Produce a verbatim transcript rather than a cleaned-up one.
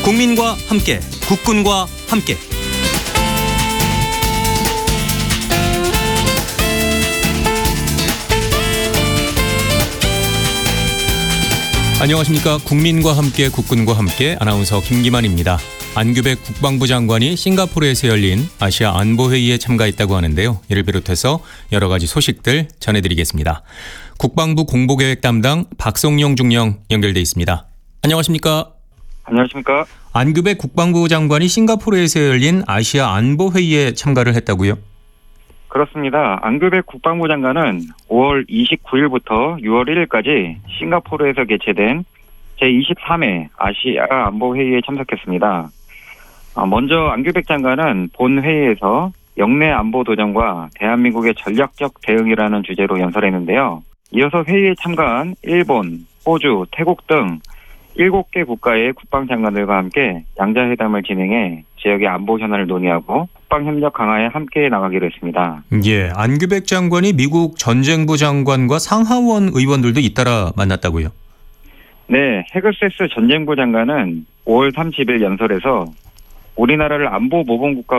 국민과 함께, 국군과 함께. 안녕하십니까. 국민과 함께, 국군과 함께 아나운서 김기만입니다. 안규백 국방부 장관이 싱가포르에서 열린 아시아 안보회의에 참가했다고 하는데요. 이를 비롯해서 여러 가지 소식들 전해드리겠습니다. 국방부 공보계획 담당 박성용 중령 연결돼 있습니다. 안녕하십니까. 안녕하십니까. 안규백 국방부 장관이 싱가포르에서 열린 아시아 안보회의에 참가를 했다고요? 그렇습니다. 안규백 국방부 장관은 오월 이십구일부터 유월 일일까지 싱가포르에서 개최된 제이십삼 회 아시아 안보회의에 참석했습니다. 먼저 안규백 장관은 본 회의에서 영내 안보 도전과 대한민국의 전략적 대응이라는 주제로 연설했는데요. 이어서 회의에 참가한 일본, 호주, 태국 등 일곱 개 국가의 국방장관들과 함께 양자회담을 진행해 지역의 안보 현안을 논의하고 국방협력 강화에 함께 나가기로 했습니다. 예, 안규백 장관이 미국 전쟁부 장관과 상하원 의원들도 잇따라 만났다고요? 네, 헤그세스 전쟁부 장관은 오월 삼십일 연설에서 우리나라를 안보 모범국가로